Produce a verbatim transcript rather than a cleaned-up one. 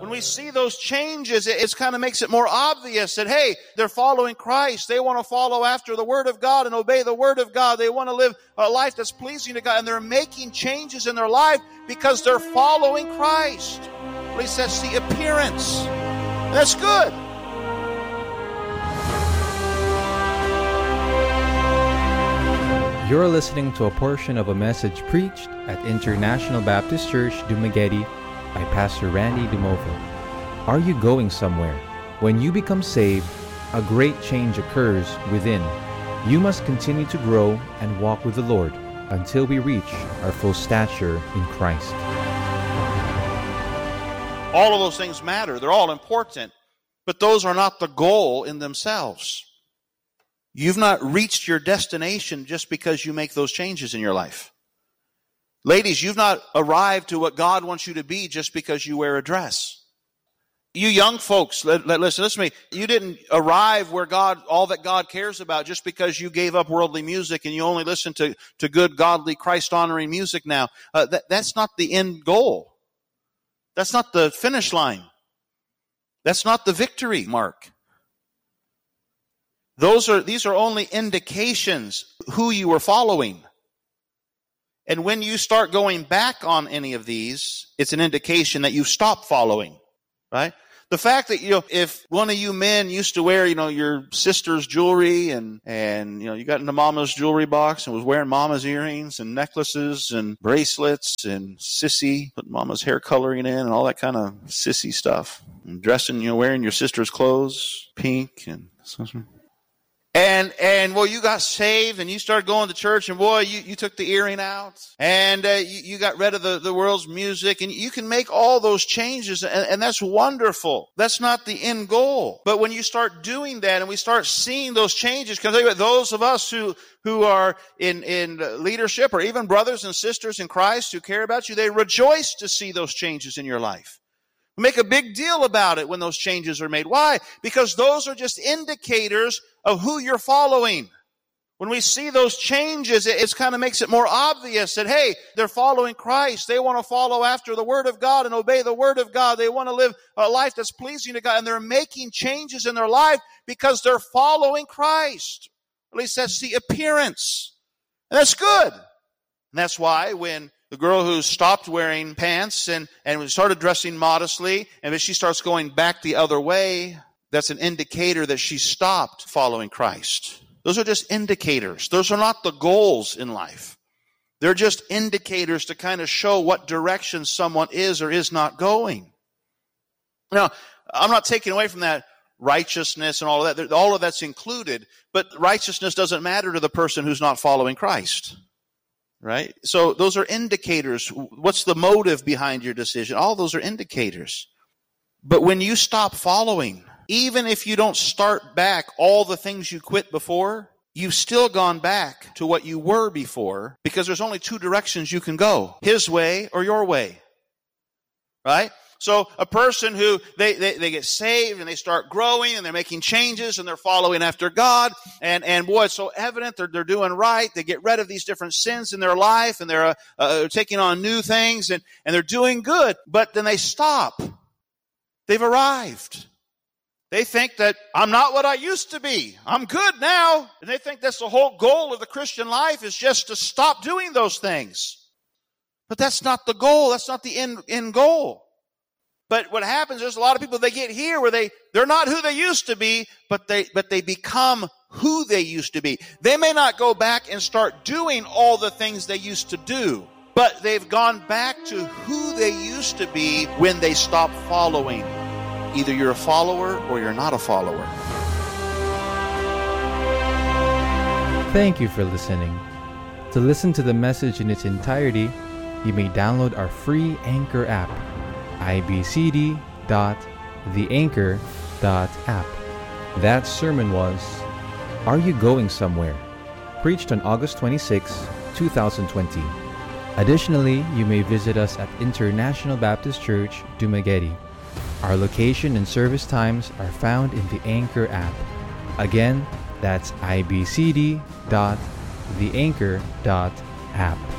when we see those changes, it, it kind of makes it more obvious that, hey, they're following Christ. They want to follow after the Word of God and obey the Word of God. They want to live a life that's pleasing to God, and they're making changes in their life because they're following Christ. At least that's the appearance. That's good. You're listening to a portion of a message preached at International Baptist Church, Dumaguete by Pastor Randy DeMovo. Are you going somewhere? When you become saved, a great change occurs within. You must continue to grow and walk with the Lord until we reach our full stature in Christ. All of those things matter. They're all important, but those are not the goal in themselves. You've not reached your destination just because you make those changes in your life. Ladies, you've not arrived to what God wants you to be just because you wear a dress. You young folks, let, let, listen, listen to me. You didn't arrive where God, all that God cares about just because you gave up worldly music and you only listen to, to good, godly, Christ-honoring music now. Uh, that, that's not the end goal. That's not the finish line. That's not the victory mark. Those are, these are only indications who you are following. And when you start going back on any of these, it's an indication that you've stopped following, right? The fact that, you know, if one of you men used to wear, you know, your sister's jewelry and, and, you know, you got into mama's jewelry box and was wearing mama's earrings and necklaces and bracelets and sissy, put mama's hair coloring in and all that kind of sissy stuff. And dressing, you know, wearing your sister's clothes, pink and And, and well, you got saved and you started going to church and boy, you, you took the earring out and uh, you, you got rid of the, the world's music and you can make all those changes and, and that's wonderful. That's not the end goal. But when you start doing that and we start seeing those changes, because those of us who, who are in, in leadership or even brothers and sisters in Christ who care about you, they rejoice to see those changes in your life. Make a big deal about it when those changes are made. Why? Because those are just indicators of who you're following. When we see those changes, it, it kind of makes it more obvious that, hey, they're following Christ. They want to follow after the Word of God and obey the Word of God. They want to live a life that's pleasing to God. And they're making changes in their life because they're following Christ. At least that's the appearance. And that's good. And that's why when the girl who stopped wearing pants and, and started dressing modestly, and if she starts going back the other way, that's an indicator that she stopped following Christ. Those are just indicators. Those are not the goals in life. They're just indicators to kind of show what direction someone is or is not going. Now, I'm not taking away from that righteousness and all of that. All of that's included, but righteousness doesn't matter to the person who's not following Christ. Right? So those are indicators. What's the motive behind your decision? All those are indicators. But when you stop following, even if you don't start back all the things you quit before, you've still gone back to what you were before because there's only two directions you can go. His way or your way. Right? So a person who, they, they, they get saved and they start growing and they're making changes and they're following after God. And, and boy, it's so evident they're, they're doing right. They get rid of these different sins in their life and they're uh, uh, taking on new things and, and they're doing good. But then they stop. They've arrived. They think that I'm not what I used to be. I'm good now. And they think that's the whole goal of the Christian life is just to stop doing those things. But that's not the goal. That's not the end, end goal. But what happens is a lot of people, they get here where they, they're not who they used to be, but they, but they become who they used to be. They may not go back and start doing all the things they used to do, but they've gone back to who they used to be when they stopped following. Either you're a follower or you're not a follower. Thank you for listening. To listen to the message in its entirety, you may download our free Anchor app. I B C D dot the anchor dot app. That sermon was Are You Going Somewhere? Preached on August twenty-sixth, twenty twenty. Additionally, you may visit us at International Baptist Church, Dumaguete. Our location and service times are found in the Anchor app. Again, that's I B C D dot the anchor dot app.